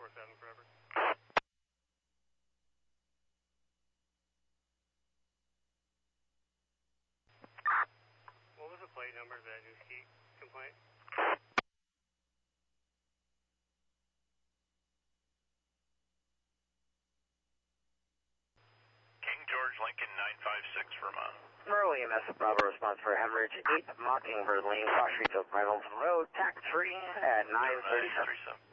647 forever. What was the plate number of that new heat complaint? King George Lincoln 956 Vermont. Monroe EMS Bravo response for hemorrhage 8 Mockingbird Lane, Cross Street, Oak Reynolds Road, TAC 3 at 9:37.